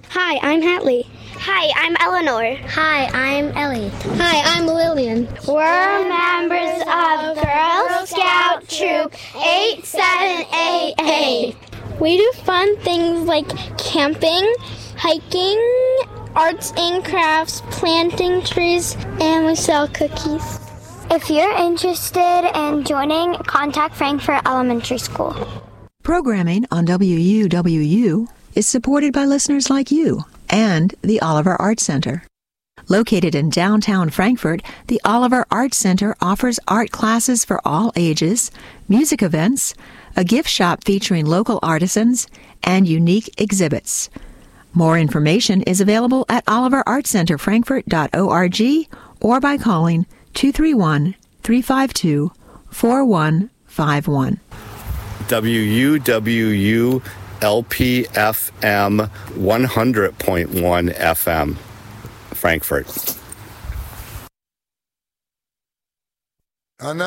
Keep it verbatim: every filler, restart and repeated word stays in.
Hi, I'm Hatley. Hi, I'm Eleanor. Hi, I'm Ellie. Hi, I'm Lillian. We're members of Girl Scout Troop eight seven eight eight. We do fun things like camping, hiking, arts and crafts, planting trees, and we sell cookies. If you're interested in joining, contact Frankfort Elementary School. Programming on W U W U is supported by listeners like you and the Oliver Art Center. Located in downtown Frankfort, the Oliver Art Center offers art classes for all ages, music events, a gift shop featuring local artisans, and unique exhibits. More information is available at oliver art center frankfort dot org or by calling two three one, three five two, four one five one. W U W U L P F M one hundred point one F M, Frankfort.